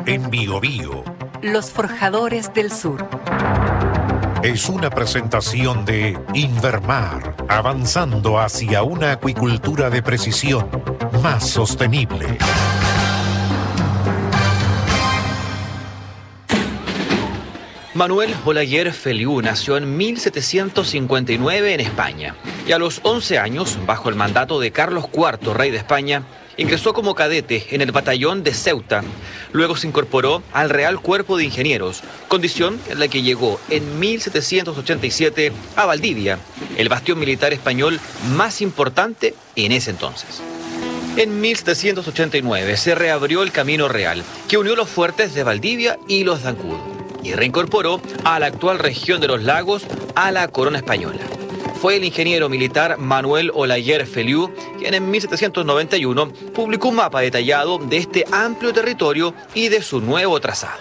en Biobío. Los Forjadores del Sur. Es una presentación de Invermar, avanzando hacia una acuicultura de precisión más sostenible. Manuel Olaguer Feliú nació en 1759 en España y a los 11 años, bajo el mandato de Carlos IV, rey de España, ingresó como cadete en el batallón de Ceuta. Luego se incorporó al Real Cuerpo de Ingenieros, condición en la que llegó en 1787 a Valdivia, el bastión militar español más importante en ese entonces. En 1789 se reabrió el Camino Real, que unió los fuertes de Valdivia y los de Ancud, y reincorporó a la actual región de los lagos a la corona española. Fue el ingeniero militar Manuel Olaguer Feliú quien en 1791 publicó un mapa detallado de este amplio territorio y de su nuevo trazado.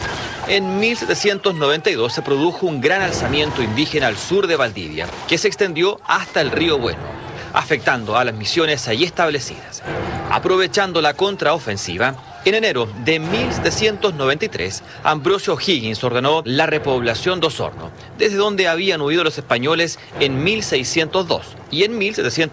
En 1792 se produjo un gran alzamiento indígena al sur de Valdivia, que se extendió hasta el río Bueno, afectando a las misiones allí establecidas. Aprovechando la contraofensiva, en enero de 1793, Ambrosio O'Higgins ordenó la repoblación de Osorno, desde donde habían huido los españoles en 1602, y en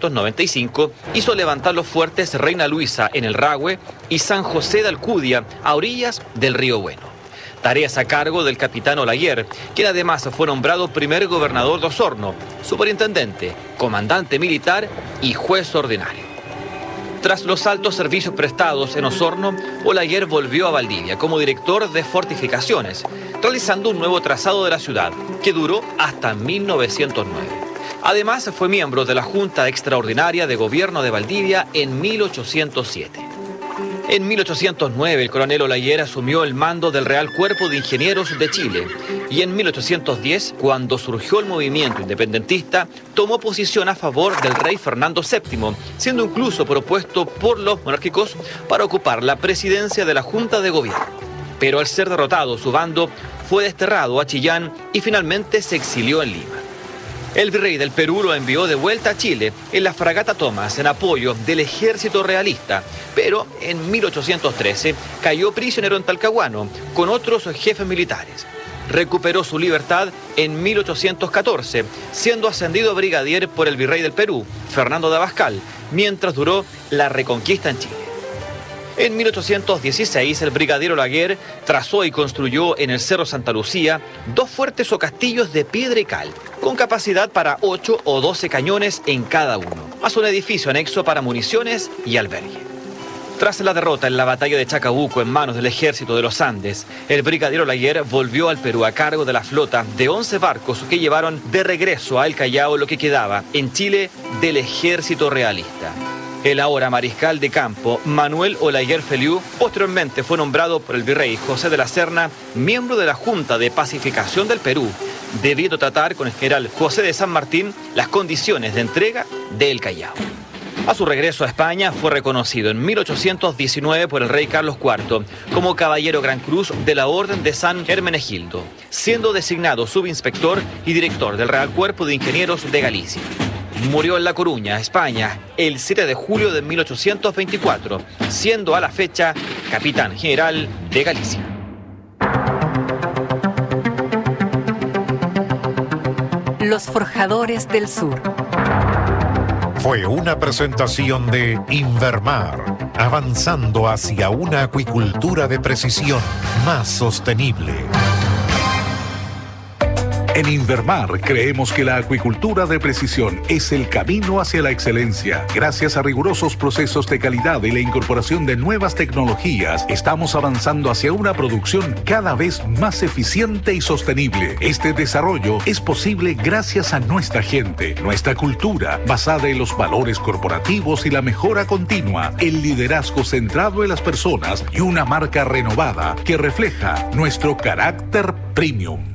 1795 hizo levantar los fuertes Reina Luisa en el Rahue y San José de Alcudia a orillas del río Bueno. Tareas a cargo del capitán Olaguer, quien además fue nombrado primer gobernador de Osorno, superintendente, comandante militar y juez ordinario. Tras los altos servicios prestados en Osorno, Olaguer volvió a Valdivia como director de fortificaciones, realizando un nuevo trazado de la ciudad, que duró hasta 1909. Además, fue miembro de la Junta Extraordinaria de Gobierno de Valdivia en 1807. En 1809, el coronel Olaguer asumió el mando del Real Cuerpo de Ingenieros de Chile y en 1810, cuando surgió el movimiento independentista, tomó posición a favor del rey Fernando VII, siendo incluso propuesto por los monárquicos para ocupar la presidencia de la Junta de Gobierno. Pero al ser derrotado, su bando fue desterrado a Chillán y finalmente se exilió en Lima. El virrey del Perú lo envió de vuelta a Chile en la fragata Tomás en apoyo del ejército realista, pero en 1813 cayó prisionero en Talcahuano con otros jefes militares. Recuperó su libertad en 1814, siendo ascendido a brigadier por el virrey del Perú, Fernando de Abascal, mientras duró la reconquista en Chile. En 1816, el brigadier Olaguer trazó y construyó en el Cerro Santa Lucía 2 fuertes o castillos de piedra y cal, con capacidad para 8 o 12 cañones en cada uno, más un edificio anexo para municiones y albergue. Tras la derrota en la batalla de Chacabuco en manos del ejército de los Andes, el brigadier Olaguer volvió al Perú a cargo de la flota de 11 barcos que llevaron de regreso a El Callao lo que quedaba en Chile del ejército realista. El ahora mariscal de campo, Manuel Olaguer Feliú, posteriormente fue nombrado por el virrey José de la Serna miembro de la Junta de Pacificación del Perú, debiendo tratar con el general José de San Martín las condiciones de entrega de El Callao. A su regreso a España fue reconocido en 1819 por el rey Carlos IV como Caballero Gran Cruz de la Orden de San Hermenegildo, siendo designado subinspector y director del Real Cuerpo de Ingenieros de Galicia. Murió en La Coruña, España, el 7 de julio de 1824, siendo a la fecha capitán general de Galicia. Los Forjadores del Sur. Fue una presentación de Invermar, avanzando hacia una acuicultura de precisión más sostenible. En Invermar creemos que la acuicultura de precisión es el camino hacia la excelencia. Gracias a rigurosos procesos de calidad y la incorporación de nuevas tecnologías, estamos avanzando hacia una producción cada vez más eficiente y sostenible. Este desarrollo es posible gracias a nuestra gente, nuestra cultura, basada en los valores corporativos y la mejora continua, el liderazgo centrado en las personas y una marca renovada que refleja nuestro carácter premium.